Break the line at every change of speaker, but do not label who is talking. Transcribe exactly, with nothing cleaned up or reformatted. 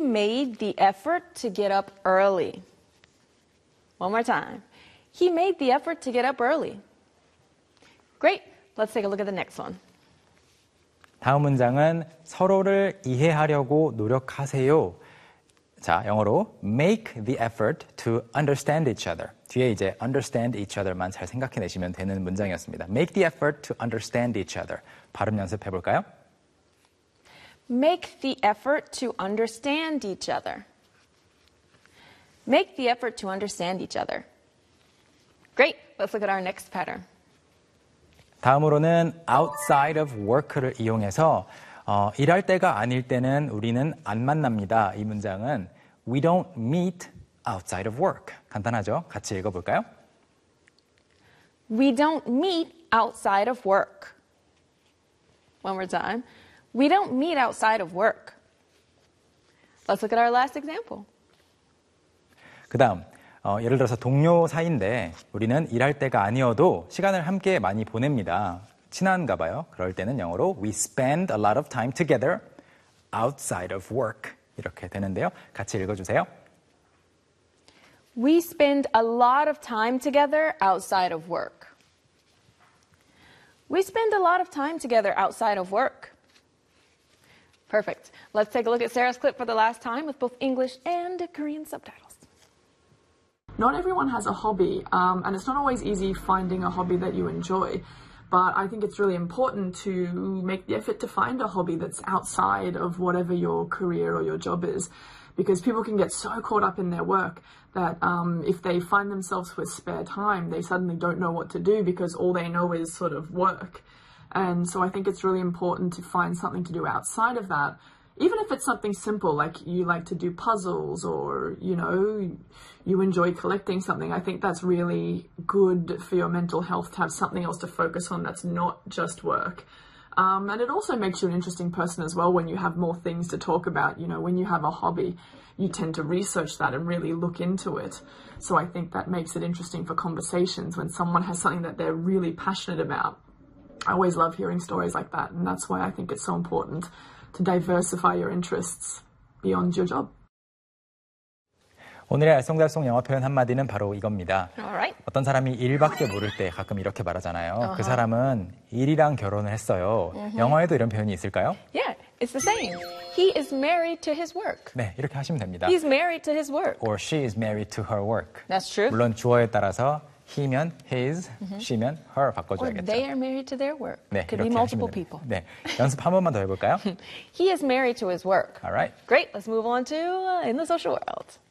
made the effort to get up early. One more time. He made the effort to get up early. Great. Let's take a look at the next one.
다음 문장은 서로를 이해하려고 노력하세요. 자, 영어로 make the effort to understand each other. 뒤에 이제 understand each other만 잘 생각해내시면 되는 문장이었습니다. Make the effort to understand each other. 발음 연습해 볼까요?
Make the effort to understand each other. Make the effort to understand each other. Great. Let's look at our next pattern.
다음으로는 outside of work를 이용해서 어, 일할 때가 아닐 때는 우리는 안 만납니다. 이 문장은 we don't meet outside of work. 간단하죠? 같이 읽어볼까요?
We don't meet outside of work. One more time. We don't meet outside of work. Let's look at our last example.
그 다음, 어, 예를 들어서 동료 사이인데 우리는 일할 때가 아니어도 시간을 함께 많이 보냅니다. 친한가 봐요. 그럴 때는 영어로 we spend a lot of time together outside of work. 이렇게 되는데요. 같이 읽어주세요.
We spend a lot of time together outside of work. We spend a lot of time together outside of work. Perfect. Let's take a look at Sarah's clip for the last time with both English and Korean subtitles.
Not everyone has a hobby, um, and it's not always easy finding a hobby that you enjoy. But I think it's really important to make the effort to find a hobby that's outside of whatever your career or your job is. Because people can get so caught up in their work that um, if they find themselves with spare time, they suddenly don't know what to do because all they know is sort of work. And so I think it's really important to find something to do outside of that. Even if it's something simple, like you like to do puzzles or, you know, you enjoy collecting something, I think that's really good for your mental health to have something else to focus on that's not just work. Um, and it also makes you an interesting person as well when you have more things to talk about. You know, when you have a hobby, you tend to research that and really look into it. So I think that makes it interesting for conversations when someone has something that they're really passionate about. I always love hearing stories like that, and that's why I think it's so important to diversify your interests beyond your job.
오늘의 알쏭달쏭 영어 표현 한마디는 바로 이겁니다.
Alright.
어떤 사람이 일밖에 모를 때 가끔 이렇게 말하잖아요.
Uh-huh.
그 사람은 일이랑 결혼을 했어요. Uh-huh. 영어에도 이런 표현이 있을까요?
Yeah, it's the same. He is married to his work.
네, 이렇게 하시면 됩니다.
He's married to his work.
Or she is married to her work.
That's true.
물론 주어에 따라서 he면 his, uh-huh. she면 her 바꿔줘야겠죠.
Or they are married to their work.
네,
Could be multiple people.
네, 연습 한 번만 더 해볼까요?
He is married to his work.
Alright.
Great. Let's move on to uh, in the social world.